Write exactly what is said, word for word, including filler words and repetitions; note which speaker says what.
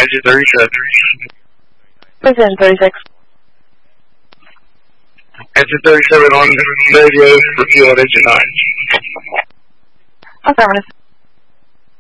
Speaker 1: Exit thirty-seven.
Speaker 2: Precision thirty-six.
Speaker 1: Exit thirty-seven on radio, repeal at exit nine.
Speaker 2: Affirmative.